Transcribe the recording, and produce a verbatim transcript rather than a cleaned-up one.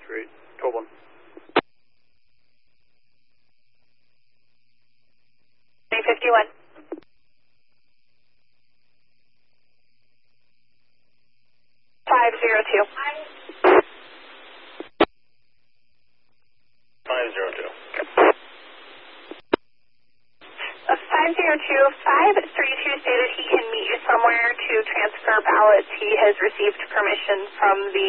Street, twelve one. three fifty-one. five zero two. five zero two. Uh, five zero two, five three two stated he can meet you somewhere to transfer ballots. He has received permission from the